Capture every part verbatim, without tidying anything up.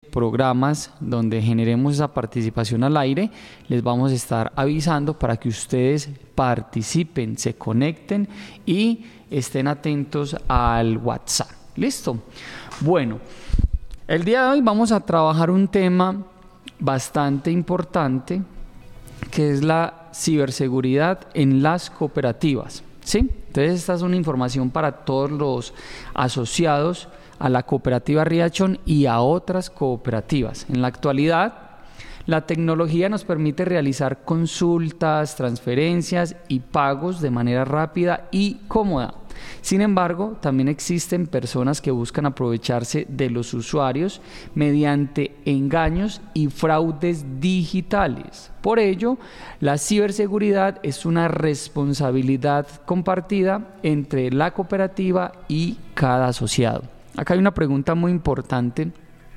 programas donde generemos esa participación al aire, les vamos a estar avisando para que ustedes participen, se conecten y estén atentos al WhatsApp. ¿Listo? Bueno, el día de hoy vamos a trabajar un tema bastante importante que es la ciberseguridad en las cooperativas, ¿sí? Entonces esta es una información para todos los asociados a la cooperativa Riachón y a otras cooperativas. En la actualidad, la tecnología nos permite realizar consultas, transferencias y pagos de manera rápida y cómoda. Sin embargo, también existen personas que buscan aprovecharse de los usuarios mediante engaños y fraudes digitales. Por ello, la ciberseguridad es una responsabilidad compartida entre la cooperativa y cada asociado. Acá hay una pregunta muy importante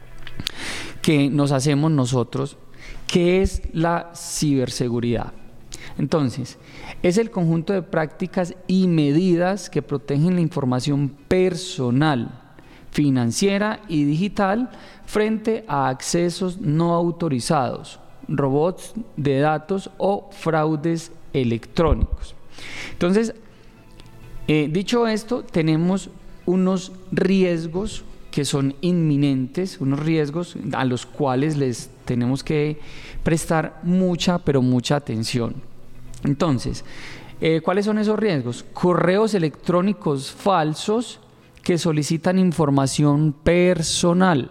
que nos hacemos nosotros. ¿Qué es la ciberseguridad? Entonces, es el conjunto de prácticas y medidas que protegen la información personal, financiera y digital frente a accesos no autorizados, robots de datos o fraudes electrónicos. Entonces, eh, dicho esto, tenemos unos riesgos que son inminentes, unos riesgos a los cuales les tenemos que prestar mucha, pero mucha atención. Entonces, eh, ¿cuáles son esos riesgos? Correos electrónicos falsos que solicitan información personal,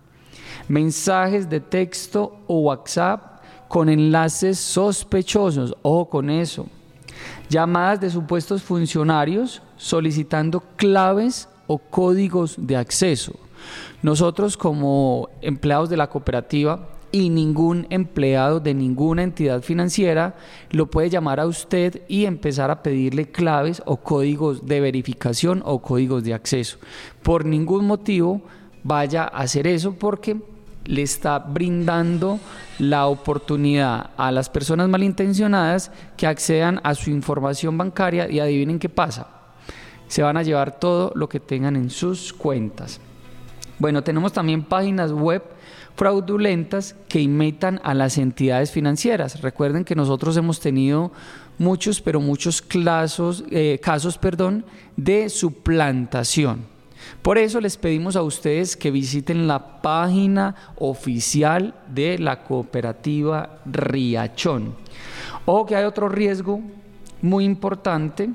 mensajes de texto o WhatsApp con enlaces sospechosos, ojo con eso, llamadas de supuestos funcionarios solicitando claves o códigos de acceso. Nosotros como empleados de la cooperativa y ningún empleado de ninguna entidad financiera lo puede llamar a usted y empezar a pedirle claves o códigos de verificación o códigos de acceso. Por ningún motivo vaya a hacer eso porque le está brindando la oportunidad a las personas malintencionadas que accedan a su información bancaria y adivinen qué pasa. Se van a llevar todo lo que tengan en sus cuentas. Bueno, tenemos también páginas web fraudulentas que imitan a las entidades financieras. Recuerden que nosotros hemos tenido muchos, pero muchos casos, eh, casos perdón, de suplantación. Por eso les pedimos a ustedes que visiten la página oficial de la cooperativa Riachón. O que hay otro riesgo muy importante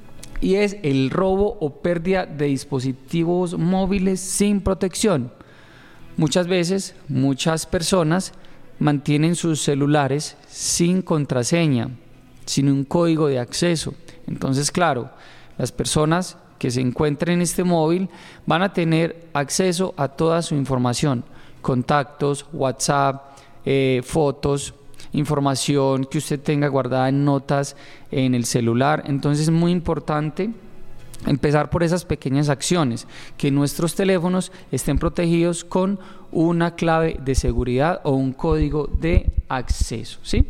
y es el robo o pérdida de dispositivos móviles sin protección. Muchas veces, muchas personas mantienen sus celulares sin contraseña, sin un código de acceso. Entonces, claro, las personas que se encuentren en este móvil van a tener acceso a toda su información, contactos, WhatsApp, eh, fotos, información que usted tenga guardada en notas en el celular. Entonces es muy importante empezar por esas pequeñas acciones, que nuestros teléfonos estén protegidos con una clave de seguridad o un código de acceso, ¿sí?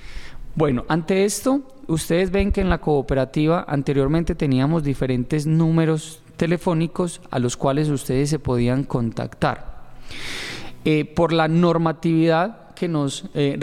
Bueno, ante esto, ustedes ven que en la cooperativa anteriormente teníamos diferentes números telefónicos a los cuales ustedes se podían contactar. Eh, por la normatividad que nos eh,